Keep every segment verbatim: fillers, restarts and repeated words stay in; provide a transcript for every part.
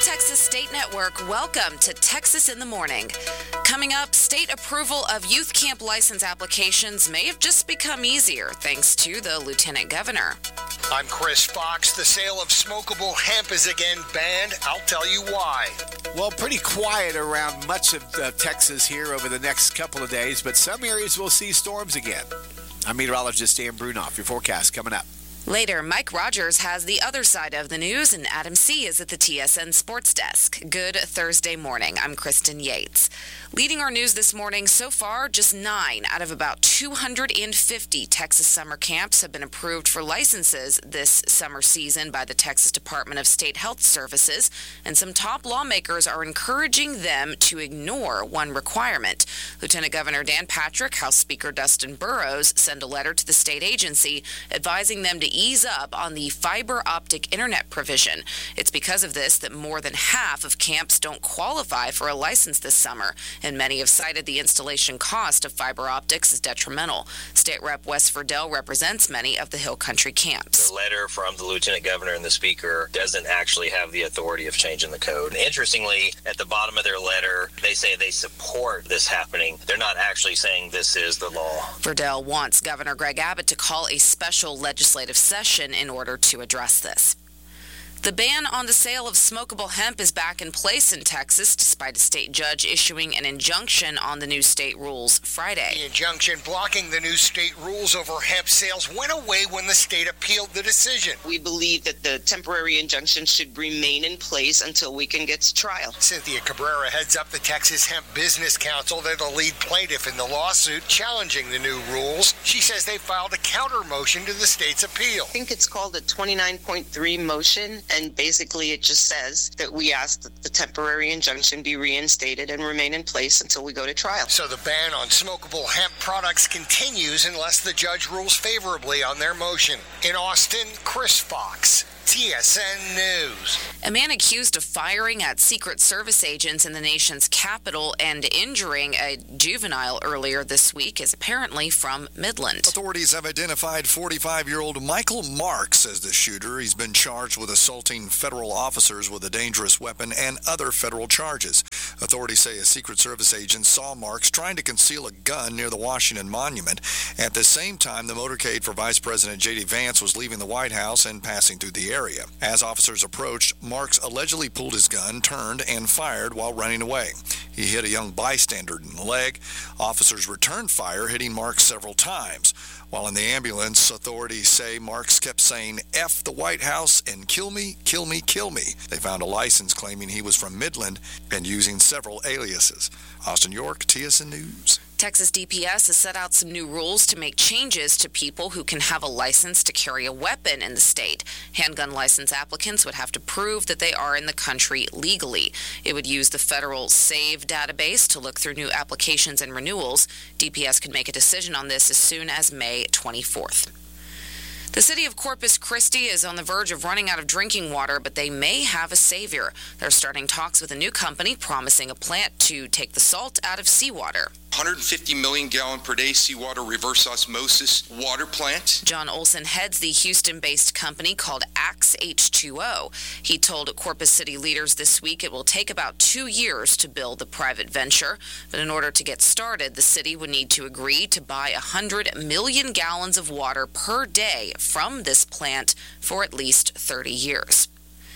Texas State Network, welcome to Texas in the Morning. Coming up, state approval of youth camp license applications may have just become easier thanks to the Lieutenant Governor. I'm Chris Fox. The sale of smokable hemp is again banned. I'll tell you why. Well, pretty quiet around much of uh, Texas here over the next couple of days, but some areas will see storms again. I'm meteorologist Dan Brunoff. Your forecast coming up. Later, Mike Rogers has the other side of the news, and Adam C. is at the T S N Sports Desk. Good Thursday morning. I'm Kristen Yates. Leading our news this morning, so far, just nine out of about two hundred fifty Texas summer camps have been approved for licenses this summer season by the Texas Department of State Health Services, and some top lawmakers are encouraging them to ignore one requirement. Lieutenant Governor Dan Patrick, House Speaker Dustin Burrows sent a letter to the state agency advising them to ease up on the fiber optic internet provision. It's because of this that more than half of camps don't qualify for a license this summer, and many have cited the installation cost of fiber optics as detrimental. State Rep Wes Verdell represents many of the Hill Country camps. The letter from the Lieutenant Governor and the Speaker doesn't actually have the authority of changing the code. Interestingly, at the bottom of their letter, they say they support this happening. They're not actually saying this is the law. Verdell wants Governor Greg Abbott to call a special legislative session in order to address this. The ban on the sale of smokable hemp is back in place in Texas, despite a state judge issuing an injunction on the new state rules Friday. The injunction blocking the new state rules over hemp sales went away when the state appealed the decision. We believe that the temporary injunction should remain in place until we can get to trial. Cynthia Cabrera heads up the Texas Hemp Business Council. They're the lead plaintiff in the lawsuit challenging the new rules. She says they filed a counter motion to the state's appeal. I think it's called a twenty-nine point three motion. And basically it just says that we ask that the temporary injunction be reinstated and remain in place until we go to trial. So the ban on smokable hemp products continues unless the judge rules favorably on their motion. In Austin, Chris Fox, T S N News. A man accused of firing at Secret Service agents in the nation's capital and injuring a juvenile earlier this week is apparently from Midland. Authorities have identified forty-five-year-old Michael Marks as the shooter. He's been charged with assaulting federal officers with a dangerous weapon and other federal charges. Authorities say a Secret Service agent saw Marks trying to conceal a gun near the Washington Monument. At the same time, the motorcade for Vice President J D Vance was leaving the White House and passing through the area. area. As officers approached, Marks allegedly pulled his gun, turned, and fired while running away. He hit a young bystander in the leg. Officers returned fire, hitting Marks several times. While in the ambulance, authorities say Marks kept saying, F the White House and kill me, kill me, kill me. They found a license claiming he was from Midland and using several aliases. Austin York, T S N News. Texas D P S has set out some new rules to make changes to people who can have a license to carry a weapon in the state. Handgun license applicants would have to prove that they are in the country legally. It would use the federal SAVE database to look through new applications and renewals. D P S could make a decision on this as soon as May twenty-fourth. The city of Corpus Christi is on the verge of running out of drinking water, but they may have a savior. They're starting talks with a new company promising a plant to take the salt out of seawater. one hundred fifty million gallon per day seawater reverse osmosis water plant. John Olson heads the Houston-based company called Axe H two O. He told Corpus City leaders this week it will take about two years to build the private venture. But in order to get started, the city would need to agree to buy one hundred million gallons of water per day from this plant for at least thirty years.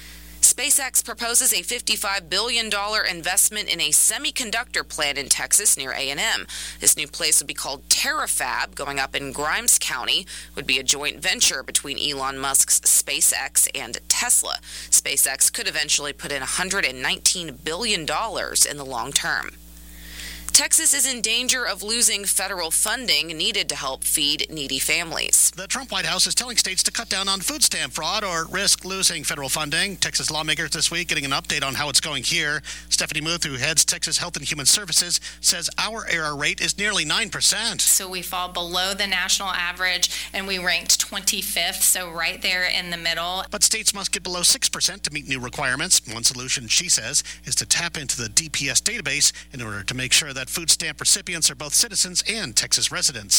SpaceX proposes a fifty-five billion dollars investment in a semiconductor plant in Texas near A and M. This new place would be called TerraFab, going up in Grimes County, would be a joint venture between Elon Musk's SpaceX and Tesla. SpaceX could eventually put in one hundred nineteen billion dollars in the long term. Texas is in danger of losing federal funding needed to help feed needy families. The Trump White House is telling states to cut down on food stamp fraud or risk losing federal funding. Texas lawmakers this week getting an update on how it's going here. Stephanie Muth, who heads Texas Health and Human Services, says our error rate is nearly nine percent. So we fall below the national average, and we ranked twenty-fifth, so right there in the middle. But states must get below six percent to meet new requirements. One solution, she says, is to tap into the D P S database in order to make sure that food stamp recipients are both citizens and Texas residents.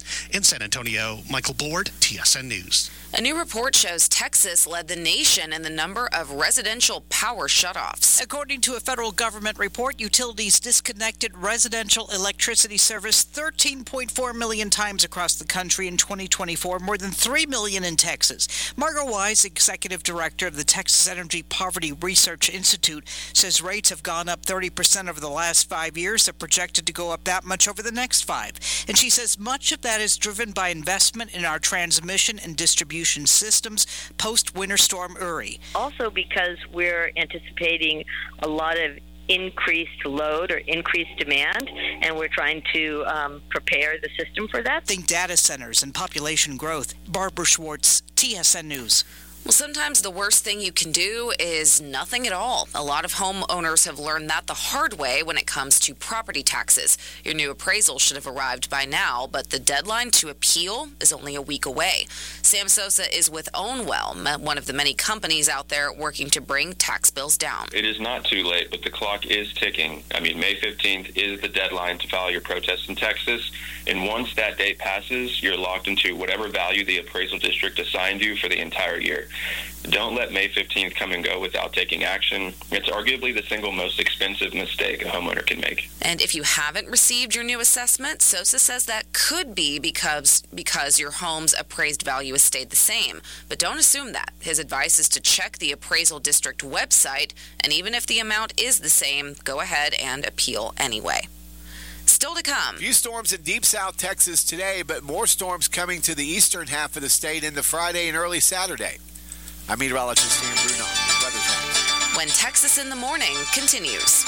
In San Antonio, Michael Blord, T S N News. A new report shows Texas led the nation in the number of residential power shutoffs. According to a federal government report, utilities disconnected residential electricity service thirteen point four million times across the country in twenty twenty-four, more than three million in Texas. Margo Wise, executive director of the Texas Energy Poverty Research Institute, says rates have gone up thirty percent over the last five years. They're projected to go up that much over the next five. And she says much of that is driven by investment in our transmission and distribution systems post-Winter Storm Uri. Also because we're anticipating a lot of increased load or increased demand, and we're trying to um, prepare the system for that. Think data centers and population growth. Barbara Schwartz, T S N News. Well, sometimes the worst thing you can do is nothing at all. A lot of homeowners have learned that the hard way when it comes to property taxes. Your new appraisal should have arrived by now, but the deadline to appeal is only a week away. Sam Sosa is with Ownwell, one of the many companies out there working to bring tax bills down. It is not too late, but the clock is ticking. I mean, May fifteenth is the deadline to file your protest in Texas, and once that date passes, you're locked into whatever value the appraisal district assigned you for the entire year. Don't let May fifteenth come and go without taking action. It's arguably the single most expensive mistake a homeowner can make. And if you haven't received your new assessment, Sosa says that could be because because your home's appraised value has stayed the same. But don't assume that. His advice is to check the appraisal district website, and even if the amount is the same, go ahead and appeal anyway. Still to come. Few storms in deep South Texas today, but more storms coming to the eastern half of the state into Friday and early Saturday. I'm meteorologist Dan Bruno. Weather Time. When Texas in the Morning continues.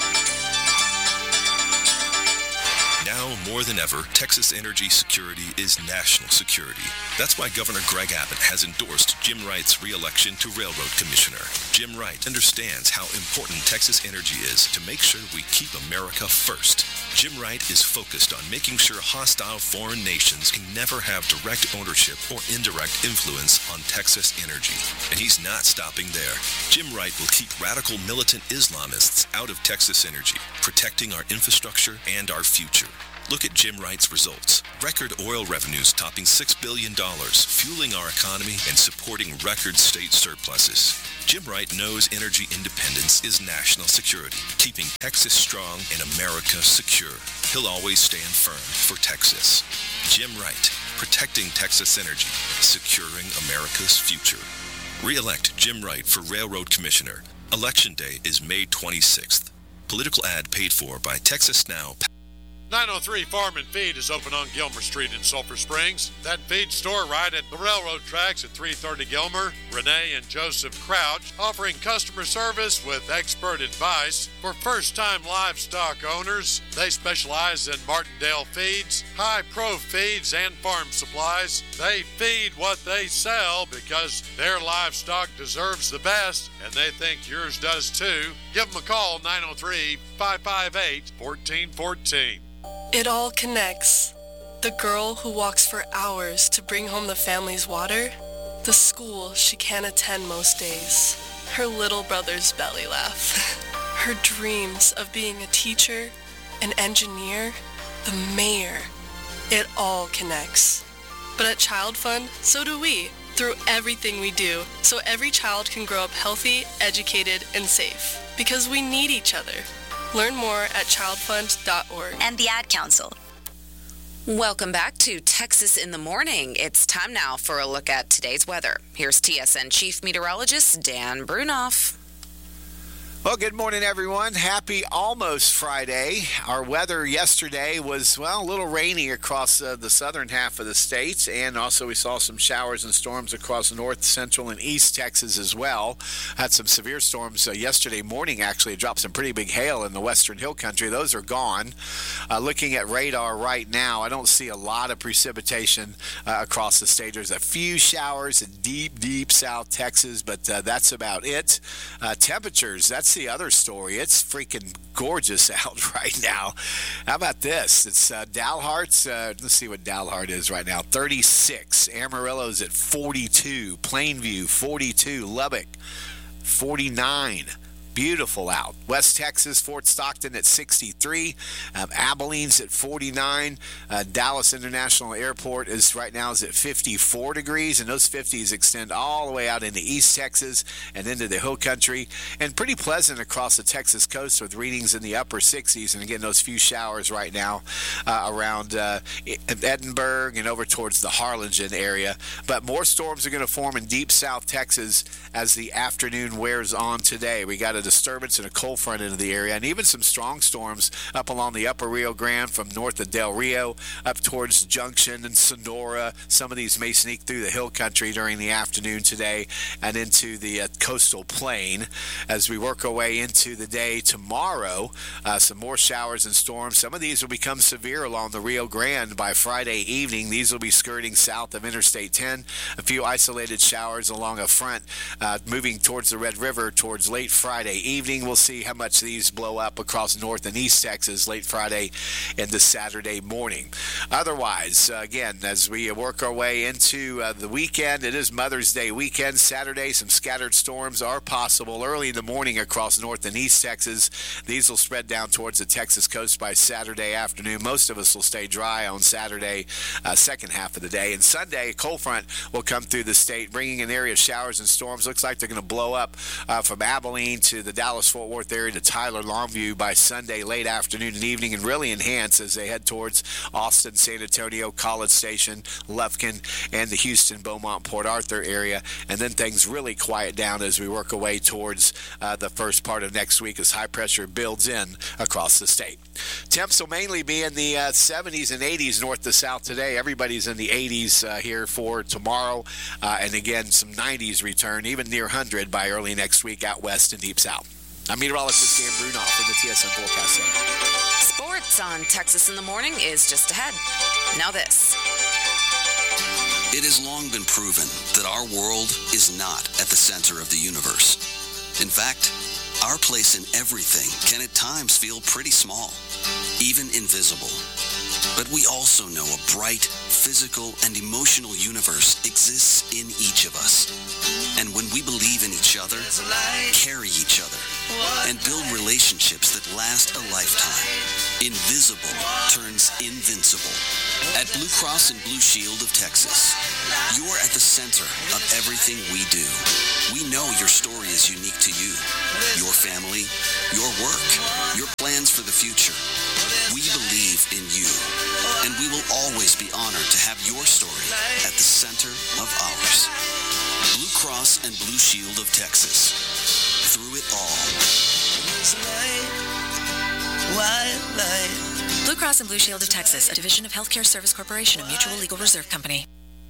Now more than ever, Texas energy security is national security. That's why Governor Greg Abbott has endorsed Jim Wright's re-election to Railroad Commissioner. Jim Wright understands how important Texas energy is to make sure we keep America first. Jim Wright is focused on making sure hostile foreign nations can never have direct ownership or indirect influence on Texas energy. And he's not stopping there. Jim Wright will keep radical militant Islamists out of Texas energy, protecting our infrastructure and our future. Look at Jim Wright's results. Record oil revenues topping six billion dollars, fueling our economy and supporting record state surpluses. Jim Wright knows energy independence is national security, keeping Texas strong and America secure. He'll always stand firm for Texas. Jim Wright, protecting Texas energy, securing America's future. Re-elect Jim Wright for Railroad Commissioner. Election day is May twenty-sixth. Political ad paid for by Texas Now. nine oh three Farm and Feed is open on Gilmer Street in Sulphur Springs. That feed store right at the railroad tracks at three thirty Gilmer. Renee and Joseph Crouch offering customer service with expert advice for first-time livestock owners. They specialize in Martindale feeds, high-pro feeds, and farm supplies. They feed what they sell because their livestock deserves the best, and they think yours does too. Give them a call, nine oh three, five five eight, one four one four. It all connects. The girl who walks for hours to bring home the family's water, the school she can't attend most days, her little brother's belly laugh, her dreams of being a teacher, an engineer, the mayor. It all connects. But at Child Fund, so do we, through everything we do, so every child can grow up healthy, educated, and safe. Because we need each other. Learn more at child fund dot org. And the Ad Council. Welcome back to Texas in the Morning. It's time now for a look at today's weather. Here's T S N Chief Meteorologist Dan Brunoff. Well, good morning, everyone. Happy almost Friday. Our weather yesterday was, well, a little rainy across uh, the southern half of the states, and also we saw some showers and storms across north, central, and east Texas as well. Had some severe storms uh, yesterday morning, actually. It dropped some pretty big hail in the western hill country. Those are gone. Uh, looking at radar right now, I don't see a lot of precipitation uh, across the state. There's a few showers in deep, deep south Texas, but uh, that's about it. Uh, temperatures, that's the other story. It's freaking gorgeous out right now. How about this? It's uh, Dalhart's, uh, let's see what Dalhart is right now, thirty-six. Amarillo's at forty-two. Plainview, forty-two. Lubbock, forty-nine. beautiful out. West Texas, Fort Stockton at sixty-three. Um, Abilene's at forty-nine. Uh, Dallas International Airport is right now is at fifty-four degrees, and those fifties extend all the way out into East Texas and into the hill country, and pretty pleasant across the Texas coast with readings in the upper sixties, and again, those few showers right now uh, around uh, Edinburgh and over towards the Harlingen area. But more storms are going to form in deep South Texas as the afternoon wears on today. We got a disturbance and a cold front into the area, and even some strong storms up along the upper Rio Grande from north of Del Rio up towards Junction and Sonora. Some of these may sneak through the hill country during the afternoon today and into the uh, coastal plain. As we work our way into the day tomorrow, uh, some more showers and storms. Some of these will become severe along the Rio Grande by Friday evening. These will be skirting south of Interstate ten. A few isolated showers along a front uh, moving towards the Red River towards late Friday evening. We'll see how much these blow up across North and East Texas late Friday into Saturday morning. Otherwise, uh, again, as we work our way into uh, the weekend, it is Mother's Day weekend. Saturday, some scattered storms are possible early in the morning across North and East Texas. These will spread down towards the Texas coast by Saturday afternoon. Most of us will stay dry on Saturday, uh, second half of the day. And Sunday, a cold front will come through the state, bringing an area of showers and storms. Looks like they're going to blow up uh, from Abilene to the Dallas-Fort Worth area to Tyler, Longview by Sunday late afternoon and evening, and really enhance as they head towards Austin, San Antonio, College Station, Lufkin, and the Houston, Beaumont, Port Arthur area. And then things really quiet down as we work our way towards uh, the first part of next week as high pressure builds in across the state. Temps will mainly be in the uh, seventies and eighties north to south today. Everybody's in the eighties uh, here for tomorrow. Uh, and again, some nineties return, even near one hundred by early next week out west and deep south. I'm meteorologist Dan Brunoff in the T S N Forecast Center. Sports on Texas in the Morning is just ahead. Now this. It has long been proven that our world is not at the center of the universe. In fact, our place in everything can at times feel pretty small, even invisible. But we also know a bright, physical, and emotional universe exists in each of us. And when we believe in each other, carry each other, and build relationships that last a lifetime, invisible turns invincible. At Blue Cross and Blue Shield of Texas, you're at the center of everything we do. We know your story is unique to you, your family, your work, your plans for the future. We believe in you, and we will always be honored to have your story at the center of ours. Blue Cross and Blue Shield of Texas. Through it all. Blue Cross and Blue Shield of Texas, a division of Healthcare Service Corporation, a mutual legal reserve company.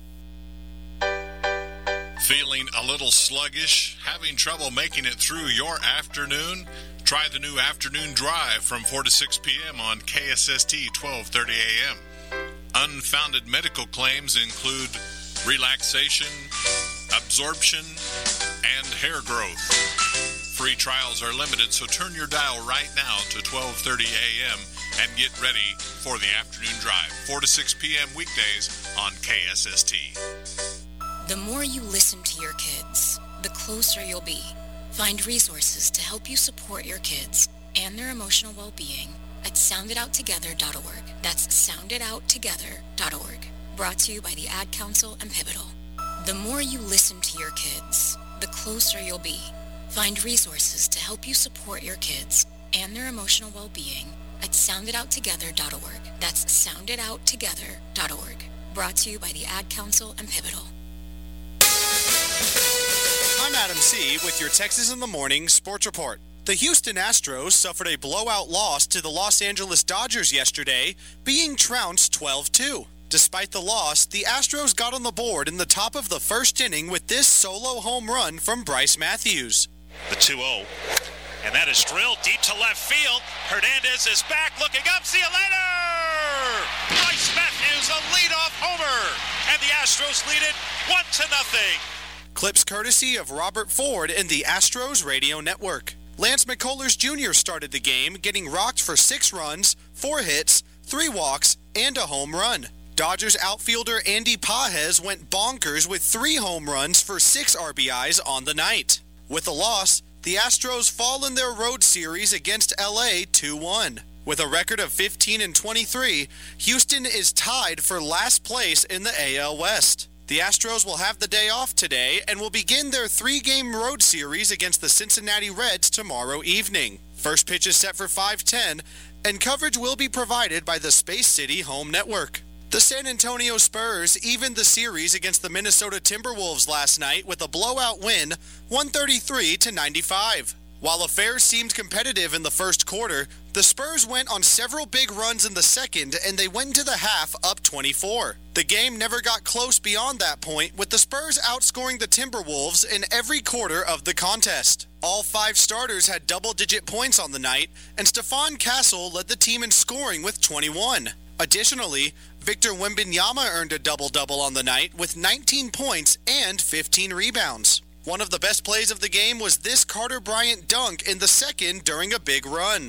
Feeling a little sluggish? Having trouble making it through your afternoon? Try the new afternoon drive from four to six p.m. on K S S T twelve thirty a.m. Unfounded medical claims include relaxation, absorption, and hair growth. Free trials are limited, so turn your dial right now to twelve thirty a.m. and get ready for the afternoon drive, four to six p.m. weekdays on K S S T. The more you listen to your kids, the closer you'll be. Find resources to help you support your kids and their emotional well-being at sound it out together dot org. That's sound it out together dot org. Brought to you by the Ad Council and Pivotal. The more you listen to your kids, the closer you'll be. Find resources to help you support your kids and their emotional well-being at sound it out together dot org. That's sound it out together dot org. Brought to you by the Ad Council and Pivotal. I'm Adam C. with your Texas in the Morning Sports Report. The Houston Astros suffered a blowout loss to the Los Angeles Dodgers yesterday, being trounced twelve two. Despite the loss, the Astros got on the board in the top of the first inning with this solo home run from Bryce Matthews. The two oh, and that is drilled deep to left field. Hernandez is back, looking up. See you later! Bryce Matthews, a leadoff homer, and the Astros lead it one to nothing. Clips courtesy of Robert Ford and the Astros Radio Network. Lance McCullers Junior started the game, getting rocked for six runs, four hits, three walks, and a home run. Dodgers outfielder Andy Pages went bonkers with three home runs for six R B Is on the night. With the loss, the Astros fall in their road series against L A two one. With a record of fifteen and twenty-three, Houston is tied for last place in the A L West. The Astros will have the day off today and will begin their three-game road series against the Cincinnati Reds tomorrow evening. First pitch is set for five ten, and coverage will be provided by the Space City Home Network. The San Antonio Spurs evened the series against the Minnesota Timberwolves last night with a blowout win, one thirty-three to ninety-five. While affairs seemed competitive in the first quarter, the Spurs went on several big runs in the second, and they went into the half up twenty-four. The game never got close beyond that point, with the Spurs outscoring the Timberwolves in every quarter of the contest. All five starters had double-digit points on the night, and Stephon Castle led the team in scoring with twenty-one. Additionally, Victor Wembanyama earned a double-double on the night with nineteen points and fifteen rebounds. One of the best plays of the game was this Carter Bryant dunk in the second during a big run.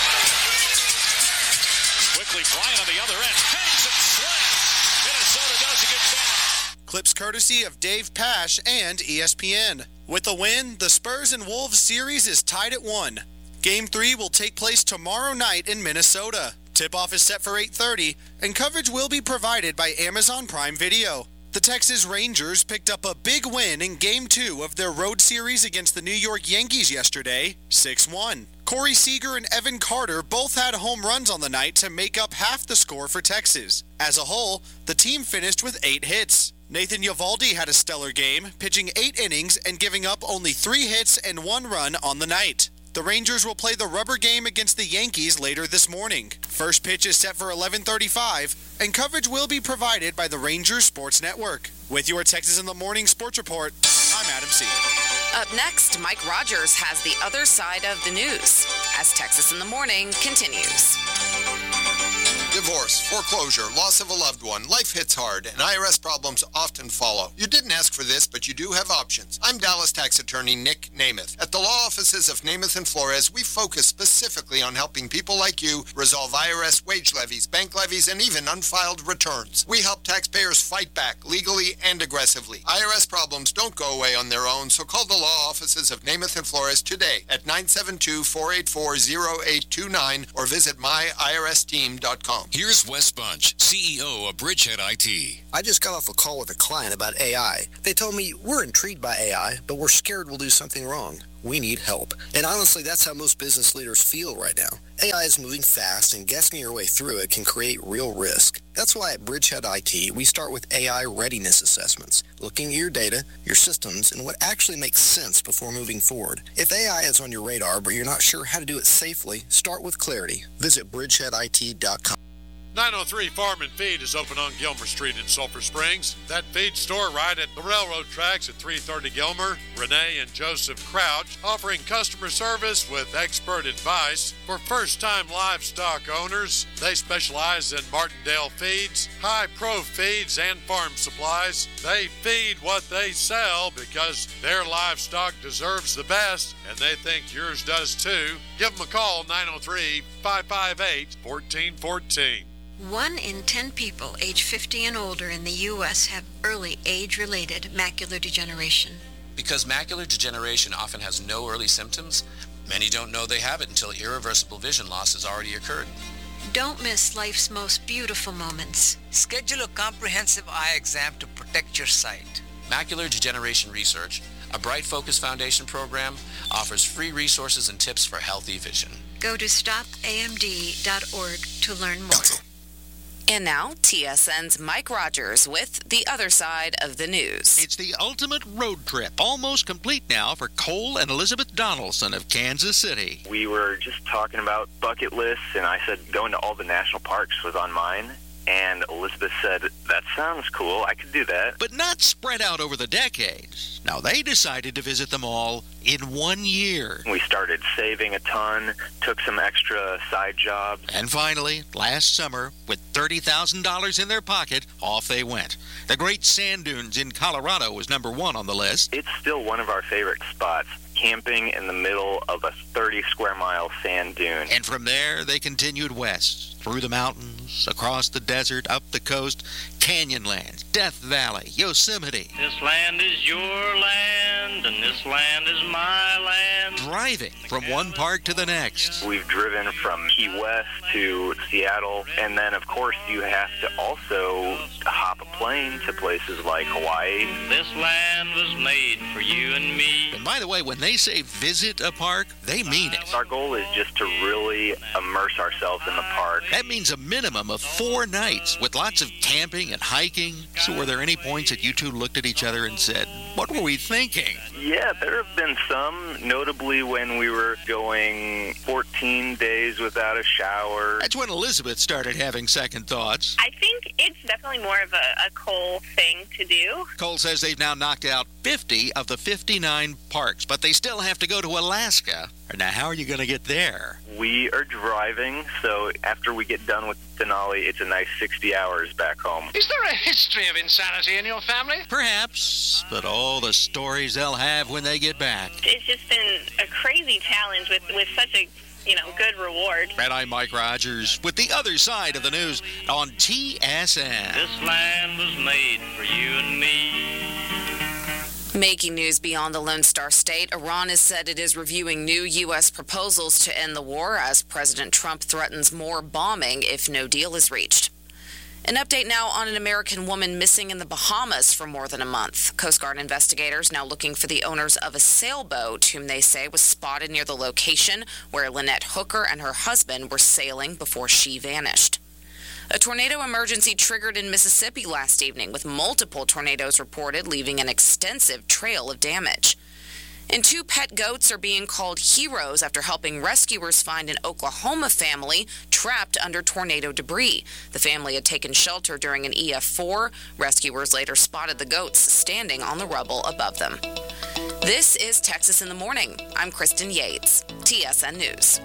Quickly, Bryant on the other end. Hangs and slams. Minnesota doesn't get down. Clips courtesy of Dave Pasch and E S P N. With the win, the Spurs and Wolves series is tied at one. Game three will take place tomorrow night in Minnesota. Tip-off is set for eight thirty, and coverage will be provided by Amazon Prime Video. The Texas Rangers picked up a big win in Game two of their road series against the New York Yankees yesterday, six one. Corey Seager and Evan Carter both had home runs on the night to make up half the score for Texas. As a whole, the team finished with eight hits. Nathan Eovaldi had a stellar game, pitching eight innings and giving up only three hits and one run on the night. The Rangers will play the rubber game against the Yankees later this morning. First pitch is set for eleven thirty-five, and coverage will be provided by the Rangers Sports Network. With your Texas in the Morning Sports Report, I'm Adam C. Up next, Mike Rogers has the other side of the news as Texas in the Morning continues. Divorce, foreclosure, loss of a loved one, life hits hard, and I R S problems often follow. You didn't ask for this, but you do have options. I'm Dallas tax attorney Nick Namath. At the law offices of Namath and Flores, we focus specifically on helping people like you resolve I R S wage levies, bank levies, and even unfiled returns. We help taxpayers fight back legally and aggressively. I R S problems don't go away on their own, so call the law offices of Namath and Flores today at nine seven two, four eight four, zero eight two nine or visit my I R S team dot com. Here's Wes Bunch, C E O of Bridgehead I T. I just got off a call with a client about A I. They told me, we're intrigued by A I, but we're scared we'll do something wrong. We need help. And honestly, that's how most business leaders feel right now. A I is moving fast, and guessing your way through it can create real risk. That's why at Bridgehead I T, we start with A I readiness assessments, looking at your data, your systems, and what actually makes sense before moving forward. If A I is on your radar, but you're not sure how to do it safely, start with clarity. Visit bridgehead I T dot com. nine oh three Farm and Feed is open on Gilmer Street in Sulphur Springs. That feed store right at the railroad tracks at three thirty Gilmer. Renee and Joseph Crouch offering customer service with expert advice for first-time livestock owners. They specialize in Martindale feeds, high-pro feeds, and farm supplies. They feed what they sell because their livestock deserves the best, and they think yours does too. Give them a call, nine oh three, five five eight, one four one four. One in ten people age fifty and older in the U S have early age-related macular degeneration. Because macular degeneration often has no early symptoms, many don't know they have it until irreversible vision loss has already occurred. Don't miss life's most beautiful moments. Schedule a comprehensive eye exam to protect your sight. Macular Degeneration Research, a Bright Focus Foundation program, offers free resources and tips for healthy vision. Go to stop A M D dot org to learn more. And now, T S N's Mike Rogers with the other side of the news. It's the ultimate road trip, almost complete now for Cole and Elizabeth Donaldson of Kansas City. We were just talking about bucket lists, and I said going to all the national parks was on mine. And Elizabeth said, that sounds cool, I could do that. But not spread out over the decades. Now, they decided to visit them all in one year. We started saving a ton, took some extra side jobs. And finally, last summer, with thirty thousand dollars in their pocket, off they went. The Great Sand Dunes in Colorado was number one on the list. It's still one of our favorite spots. camping in the middle of a thirty square mile sand dune. And from there, they continued west, through the mountains, across the desert, up the coast, Canyonlands, Death Valley, Yosemite. This land is your land, and this land is my land. Driving from one park to the next. We've driven from Key West to Seattle, and then, of course, you have to also hop a plane to places like Hawaii. This land was made for you and me. And by the way, when they say visit a park, they mean it. Our goal is just to really immerse ourselves in the park. That means a minimum of four nights with lots of camping and hiking. So were there any points that you two looked at each other and said, what were we thinking? Yeah, there have been some, notably when we were going fourteen days without a shower. That's when Elizabeth started having second thoughts. I think it's definitely more of a, a Cole thing to do. Cole says they've now knocked out fifty of the fifty-nine parks, but they still have to go to Alaska. Now, how are you going to get there? We are driving, so after we get done with Denali, it's a nice sixty hours back home. Is there a history of insanity in your family? Perhaps, but all the stories they'll have when they get back. It's just been a crazy challenge with, with such a, you know, good reward. And I'm Mike Rogers with the other side of the news on T S N. This land was made for you and me. Making news beyond the Lone Star State, Iran has said it is reviewing new U S proposals to end the war as President Trump threatens more bombing if no deal is reached. An update now on an American woman missing in the Bahamas for more than a month. Coast Guard investigators now looking for the owners of a sailboat whom they say was spotted near the location where Lynette Hooker and her husband were sailing before she vanished. A tornado emergency triggered in Mississippi last evening with multiple tornadoes reported, leaving an extensive trail of damage. And two pet goats are being called heroes after helping rescuers find an Oklahoma family trapped under tornado debris. The family had taken shelter during an E F four. Rescuers later spotted the goats standing on the rubble above them. This is Texas in the Morning. I'm Kristen Yates, T S N News.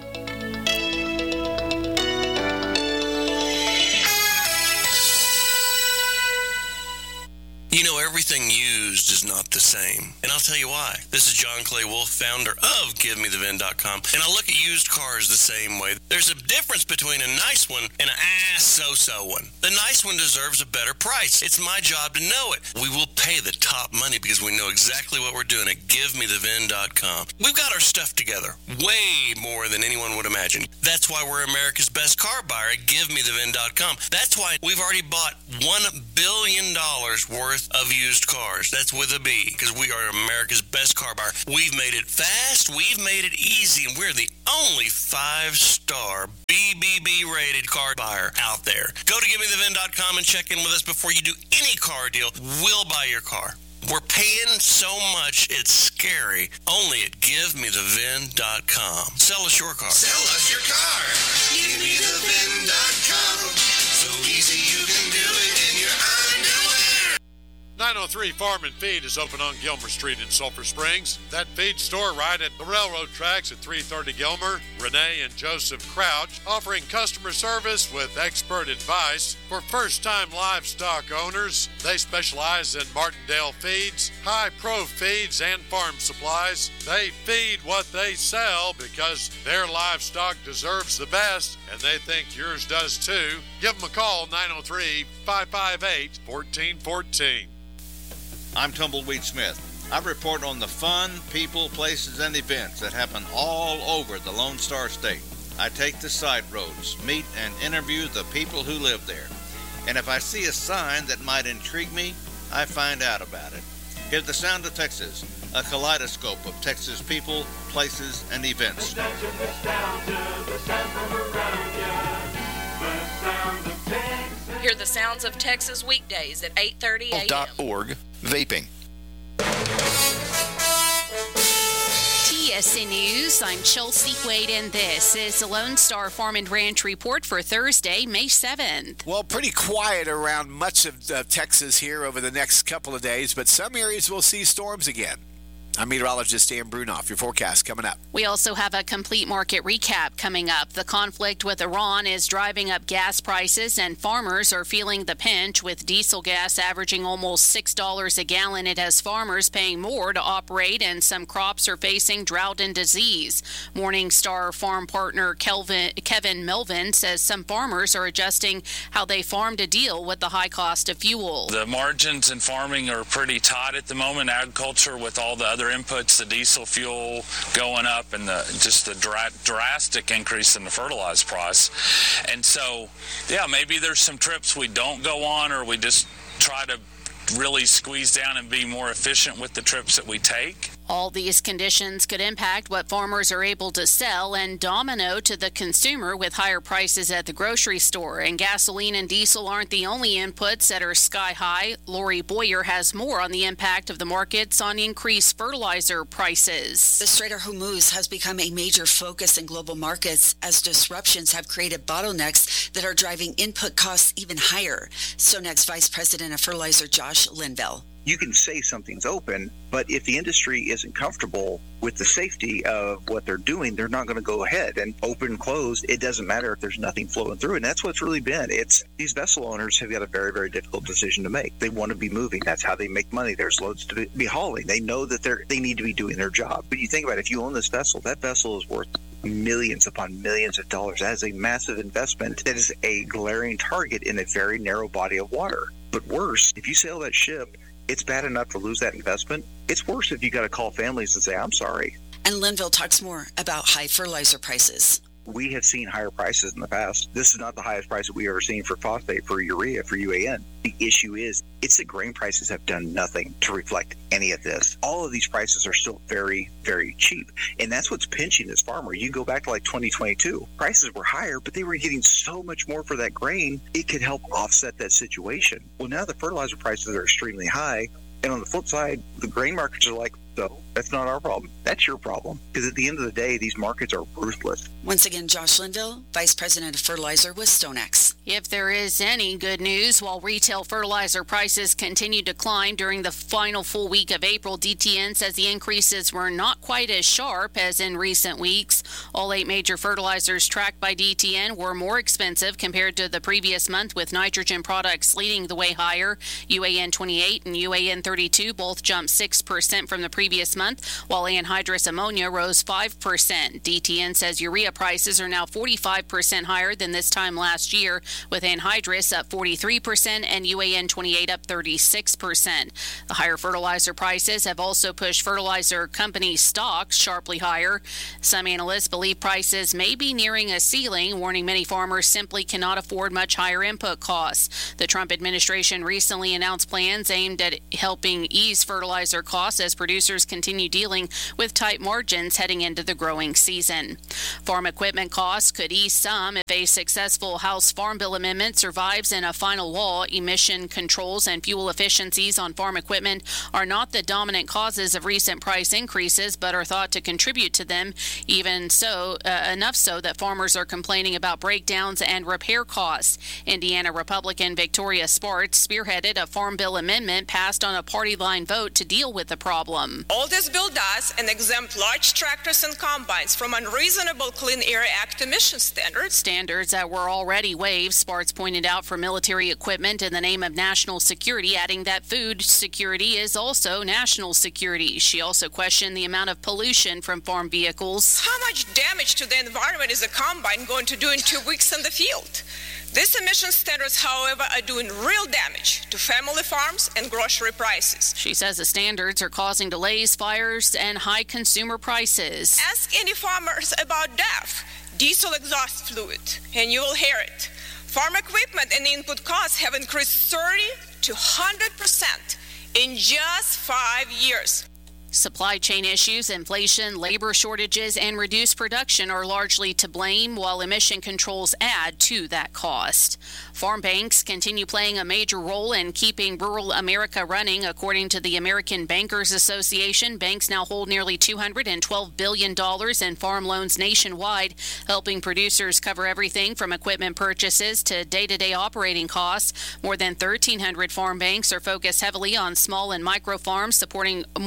You know, everything used is not the same. And I'll tell you why. This is John Clay Wolf, founder of Give Me The V I N dot com. And I look at used cars the same way. There's a difference between a nice one and an ah-so-so one. The nice one deserves a better price. It's my job to know it. We will pay the top money because we know exactly what we're doing at Give Me The V I N dot com. We've got our stuff together way more than anyone would imagine. That's why we're America's best car buyer at Give Me The V I N dot com. That's why we've already bought one billion dollars worth of used cars. That's with a B, because we are America's best car buyer. We've made it fast, we've made it easy, and we're the only five-star B B B rated car buyer out there. Go to Give Me The V I N dot com and check in with us before you do any car deal. We'll buy your car. We're paying so much, it's scary. Only at Give Me The V I N dot com. Sell us your car. Sell us your car. Give Me The V I N dot com. So easy you can do it in your underwear. nine oh three Farm and Feed is open on Gilmer Street in Sulphur Springs. That feed store right at the railroad tracks at three thirty Gilmer. Renee and Joseph Crouch offering customer service with expert advice for first-time livestock owners. They specialize in Martindale feeds, high-pro feeds, and farm supplies. They feed what they sell because their livestock deserves the best, and they think yours does too. Give them a call, nine oh three, five five eight, one four one four. I'm Tumbleweed Smith. I report on the fun, people, places, and events that happen all over the Lone Star State. I take the side roads, meet and interview the people who live there. And if I see a sign that might intrigue me, I find out about it. Hear the sound of Texas, a kaleidoscope of Texas people, places, and events. Hear the sounds of Texas weekdays at eight thirty a.m. .org vaping. T S N News, I'm Chelsea Wade, and this is the Lone Star Farm and Ranch Report for Thursday, May seventh. Well, pretty quiet around much of uh, Texas here over the next couple of days, but some areas will see storms again. I'm meteorologist Dan Brunoff. Your forecast coming up. We also have a complete market recap coming up. The conflict with Iran is driving up gas prices, and farmers are feeling the pinch, with diesel gas averaging almost six dollars a gallon. It has farmers paying more to operate, and some crops are facing drought and disease. Morningstar farm partner Kelvin, Kevin Melvin says some farmers are adjusting how they farm to deal with the high cost of fuel. The margins in farming are pretty tight at the moment. Agriculture, with all the other inputs, the diesel fuel going up, and the just the dra- drastic increase in the fertilizer price. And so, yeah, maybe there's some trips we don't go on, or we just try to really squeeze down and be more efficient with the trips that we take. All these conditions could impact what farmers are able to sell and domino to the consumer with higher prices at the grocery store. And gasoline and diesel aren't the only inputs that are sky high. Lori Boyer has more on the impact of the markets on increased fertilizer prices. The Strait of Hormuz has become a major focus in global markets as disruptions have created bottlenecks that are driving input costs even higher. StoneX Vice President of Fertilizer Josh Linville. You can say something's open, but if the industry isn't comfortable with the safety of what they're doing, they're not going to go ahead. And open, closed, it doesn't matter if there's nothing flowing through. And that's what's really been. It's these vessel owners have got a very, very difficult decision to make. They want to be moving. That's how they make money. There's loads to be hauling. They know that they're they need to be doing their job. But you think about it, if you own this vessel, that vessel is worth millions upon millions of dollars. That is a massive investment. That is a glaring target in a very narrow body of water. But worse, if you sail that ship, it's bad enough to lose that investment. It's worse if you got to call families and say, I'm sorry. And Linville talks more about high fertilizer prices. We have seen higher prices in the past. This is not the highest price that we've ever seen for phosphate, for urea, for U A N. The issue is, it's that grain prices have done nothing to reflect any of this. All of these prices are still very, very cheap. And that's what's pinching this farmer. You go back to like twenty twenty-two, prices were higher, but they were getting so much more for that grain, it could help offset that situation. Well, now the fertilizer prices are extremely high. And on the flip side, the grain markets are like, so that's not our problem. That's your problem. Because at the end of the day, these markets are ruthless. Once again, Josh Linville, Vice President of Fertilizer with StoneX. If there is any good news, while retail fertilizer prices continue to climb during the final full week of April, D T N says the increases were not quite as sharp as in recent weeks. All eight major fertilizers tracked by D T N were more expensive compared to the previous month, with nitrogen products leading the way higher. U A N twenty-eight and U A N thirty-two both jumped six percent from the previous month, while anhydrous ammonia rose five percent. D T N says urea prices are now forty-five percent higher than this time last year, with anhydrous up forty-three percent and U A N twenty-eight up thirty-six percent. The higher fertilizer prices have also pushed fertilizer company stocks sharply higher. Some analysts believe prices may be nearing a ceiling, warning many farmers simply cannot afford much higher input costs. The Trump administration recently announced plans aimed at helping ease fertilizer costs as producers continue dealing with tight margins heading into the growing season. Farm equipment costs could ease some if a successful House Farm Bill amendment survives in a final law. Emission controls and fuel efficiencies on farm equipment are not the dominant causes of recent price increases, but are thought to contribute to them, even so, uh, enough so that farmers are complaining about breakdowns and repair costs. Indiana Republican Victoria Spartz spearheaded a Farm Bill amendment passed on a party line vote to deal with the problem. All this bill does and exempt large tractors and combines from unreasonable Clean Air Act emission standards. Standards that were already waived, Spartz pointed out, for military equipment in the name of national security, adding that food security is also national security. She also questioned the amount of pollution from farm vehicles. How much damage to the environment is a combine going to do in two weeks in the field? These emission standards, however, are doing real damage to family farms and grocery prices. She says the standards are causing delays, fires, and high consumer prices. Ask any farmers about D E F, diesel exhaust fluid, and you will hear it. Farm equipment and input costs have increased thirty to one hundred percent in just five years. Supply chain issues, inflation, labor shortages, and reduced production are largely to blame, while emission controls add to that cost. Farm banks continue playing a major role in keeping rural America running. According to the American Bankers Association, banks now hold nearly two hundred twelve billion dollars in farm loans nationwide, helping producers cover everything from equipment purchases to day-to-day operating costs. More than thirteen hundred farm banks are focused heavily on small and micro farms, supporting more than one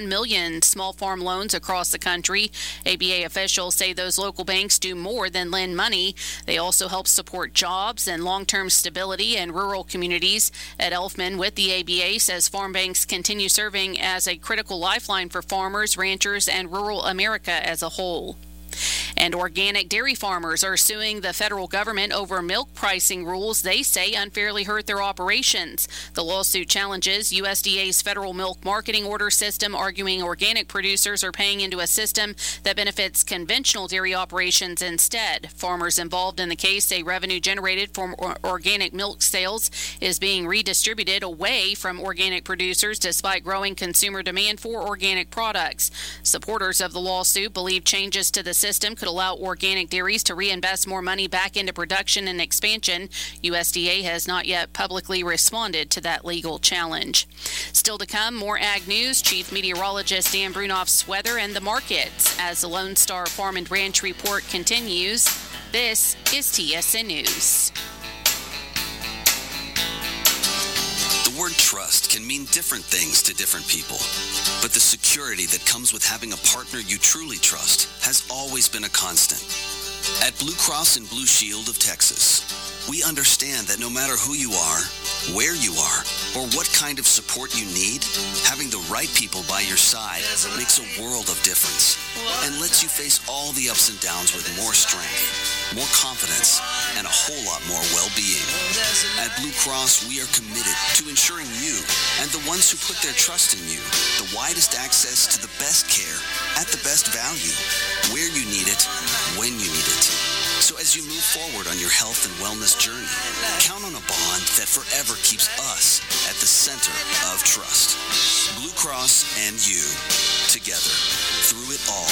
one million small farm loans across the country. A B A officials say those local banks do more than lend money. They also help support jobs and long-term stability in rural communities. Ed Elfman with the A B A says farm banks continue serving as a critical lifeline for farmers, ranchers, and rural America as a whole. And organic dairy farmers are suing the federal government over milk pricing rules they say unfairly hurt their operations. The lawsuit challenges U S D A's federal milk marketing order system, arguing organic producers are paying into a system that benefits conventional dairy operations instead. Farmers involved in the case say revenue generated from organic milk sales is being redistributed away from organic producers despite growing consumer demand for organic products. Supporters of the lawsuit believe changes to the system could allow organic dairies to reinvest more money back into production and expansion. U S D A has not yet publicly responded to that legal challenge. Still to come, more ag news, Chief Meteorologist Dan Brunoff's weather and the markets as the Lone Star Farm and Ranch Report continues. This is T S N News. The word trust can mean different things to different people, but the security that comes with having a partner you truly trust has always been a constant. At Blue Cross and Blue Shield of Texas, we understand that no matter who you are, where you are, or what kind of support you need, having the right people by your side makes a world of difference and lets you face all the ups and downs with more strength, more confidence, and a whole lot more well-being. At Blue Cross, we are committed to ensuring you and the ones who put their trust in you the widest access to the best care at the best value, where you need it, when you need it. So as you move forward on your health and wellness journey, count on a bond that forever keeps us at the center of trust. Blue Cross and you, together, through it all.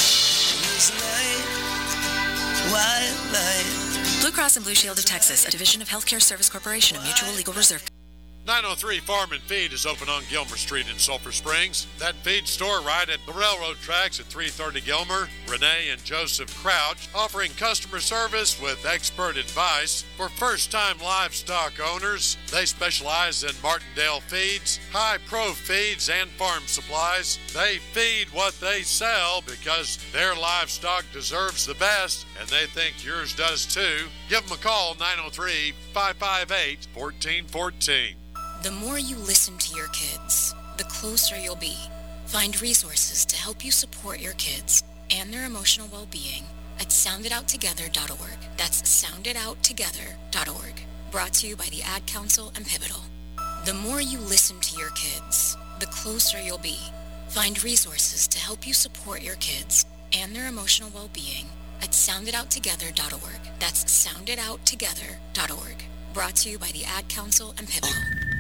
Blue Cross and Blue Shield of Texas, a division of Healthcare Service Corporation, a mutual legal reserve. nine oh three Farm and Feed is open on Gilmer Street in Sulphur Springs. That feed store right at the railroad tracks at three thirty Gilmer. Renee and Joseph Crouch offering customer service with expert advice for first-time livestock owners. They specialize in Martindale feeds, high-pro feeds, and farm supplies. They feed what they sell because their livestock deserves the best, and they think yours does too. Give them a call, nine oh three, five five eight, one four one four. The more you listen to your kids, the closer you'll be. Find resources to help you support your kids and their emotional well-being at sound it out together dot org. That's sound it out together dot org. Brought to you by the Ad Council and Pivotal. The more you listen to your kids, the closer you'll be. Find resources to help you support your kids and their emotional well-being at sound it out together dot org. That's sound it out together dot org. Brought to you by the Ad Council and Pivotal.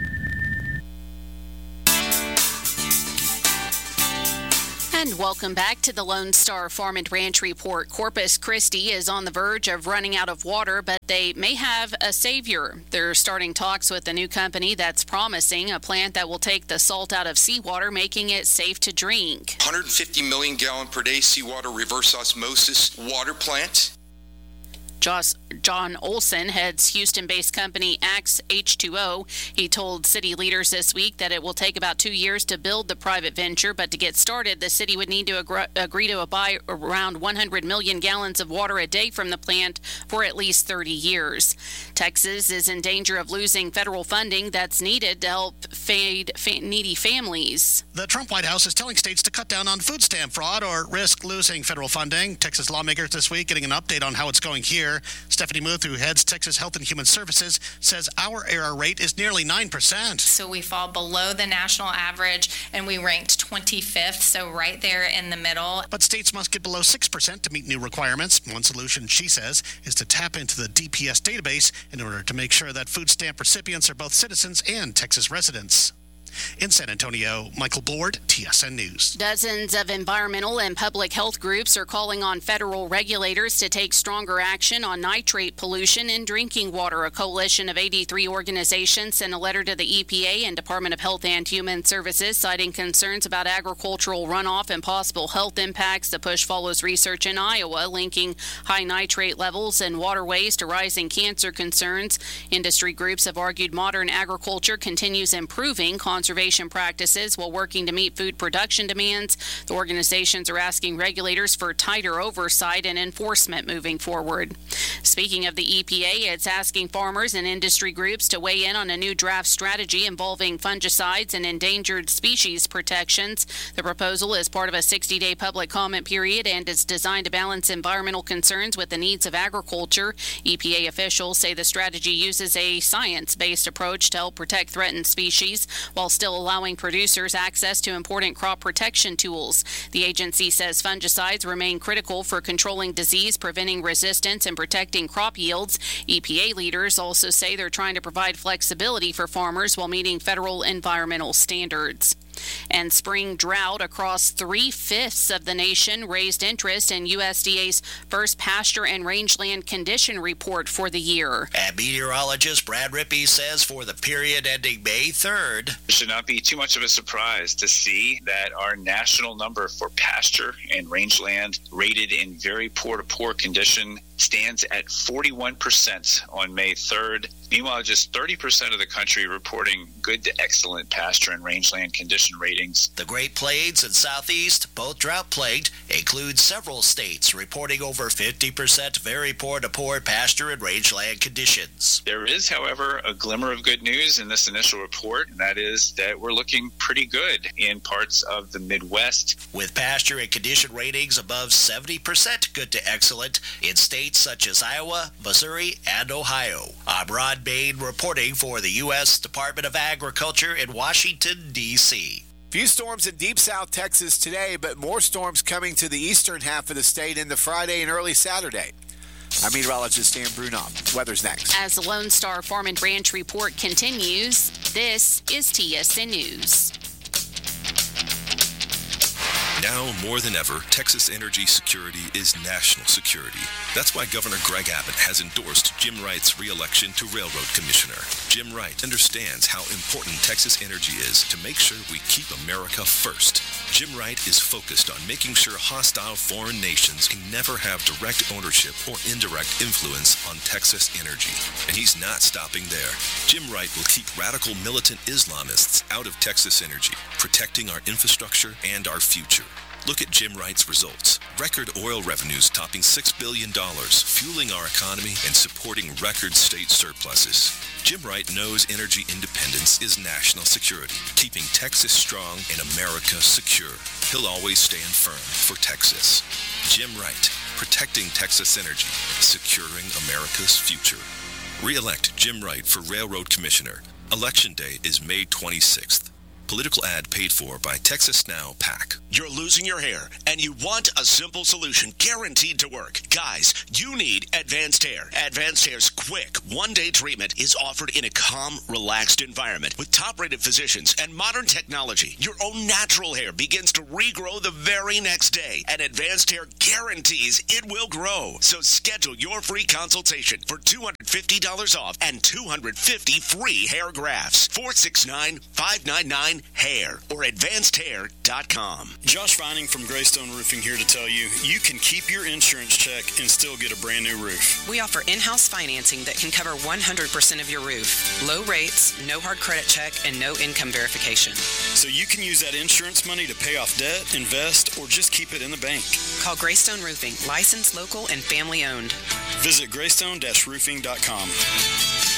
And welcome back to the Lone Star Farm and Ranch Report. Corpus Christi is on the verge of running out of water, but they may have a savior. They're starting talks with a new company that's promising a plant that will take the salt out of seawater, making it safe to drink. one hundred fifty million gallon per day seawater reverse osmosis water plant. Joss, John Olson heads Houston-based company Axe H two O. He told city leaders this week that it will take about two years to build the private venture, but to get started, the city would need to agree, agree to buy around one hundred million gallons of water a day from the plant for at least thirty years. Texas is in danger of losing federal funding that's needed to help feed fa- needy families. The Trump White House is telling states to cut down on food stamp fraud or risk losing federal funding. Texas lawmakers this week getting an update on how it's going here. Stephanie Muth, who heads Texas Health and Human Services, says our error rate is nearly nine percent. So we fall below the national average, and we ranked twenty-fifth, so right there in the middle. But states must get below six percent to meet new requirements. One solution, she says, is to tap into the D P S database in order to make sure that food stamp recipients are both citizens and Texas residents. In San Antonio, Michael Blord, T S N News. Dozens of environmental and public health groups are calling on federal regulators to take stronger action on nitrate pollution in drinking water. A coalition of eighty-three organizations sent a letter to the E P A and Department of Health and Human Services citing concerns about agricultural runoff and possible health impacts. The push follows research in Iowa linking high nitrate levels in waterways to rising cancer concerns. Industry groups have argued modern agriculture continues improving conservation practices while working to meet food production demands. The organizations are asking regulators for tighter oversight and enforcement moving forward. Speaking of the E P A, it's asking farmers and industry groups to weigh in on a new draft strategy involving fungicides and endangered species protections. The proposal is part of a sixty-day public comment period and is designed to balance environmental concerns with the needs of agriculture. E P A officials say the strategy uses a science-based approach to help protect threatened species while still allowing producers access to important crop protection tools. The agency says fungicides remain critical for controlling disease, preventing resistance, and protecting crop yields. E P A leaders also say they're trying to provide flexibility for farmers while meeting federal environmental standards. And spring drought across three-fifths of the nation raised interest in U S D A's first pasture and rangeland condition report for the year. And meteorologist Brad Rippey says for the period ending May third, it should not be too much of a surprise to see that our national number for pasture and rangeland rated in very poor to poor condition stands at forty-one percent on May third. Meanwhile, just thirty percent of the country reporting good to excellent pasture and rangeland condition ratings. The Great Plains and Southeast, both drought-plagued, include several states reporting over fifty percent very poor to poor pasture and rangeland conditions. There is, however, a glimmer of good news in this initial report, and that is that we're looking pretty good in parts of the Midwest. With pasture and condition ratings above seventy percent good to excellent in states such as Iowa, Missouri, and Ohio. I'm Ron Bain reporting for the U S Department of Agriculture in Washington, D C Few storms in deep South Texas today, but more storms coming to the eastern half of the state into Friday and early Saturday. I'm meteorologist Dan Brunoff. Weather's next. As the Lone Star Farm and Ranch report continues, this is T S N News. Now more than ever, Texas energy security is national security. That's why Governor Greg Abbott has endorsed Jim Wright's re-election to Railroad Commissioner. Jim Wright understands how important Texas energy is to make sure we keep America first. Jim Wright is focused on making sure hostile foreign nations can never have direct ownership or indirect influence on Texas energy. And he's not stopping there. Jim Wright will keep radical militant Islamists out of Texas energy, protecting our infrastructure and our future. Look at Jim Wright's results. Record oil revenues topping six billion dollars, fueling our economy and supporting record state surpluses. Jim Wright knows energy independence is national security, keeping Texas strong and America secure. He'll always stand firm for Texas. Jim Wright, protecting Texas energy, securing America's future. Re-elect Jim Wright for Railroad Commissioner. Election day is May twenty-sixth. Political ad paid for by Texas Now PAC. You're losing your hair, and you want a simple solution guaranteed to work. Guys, you need Advanced Hair. Advanced Hair's quick, one-day treatment is offered in a calm, relaxed environment. With top-rated physicians and modern technology, your own natural hair begins to regrow the very next day, and Advanced Hair guarantees it will grow. So schedule your free consultation for two hundred fifty dollars off and two hundred fifty free hair grafts. four six nine, five nine nine, hair or advanced hair dot com. Josh Vining from Greystone Roofing here to tell you, you can keep your insurance check and still get a brand new roof. We offer in-house financing that can cover one hundred percent of your roof. Low rates, no hard credit check, and no income verification. So you can use that insurance money to pay off debt, invest, or just keep it in the bank. Call Greystone Roofing, licensed, local, and family owned. Visit greystone dash roofing dot com.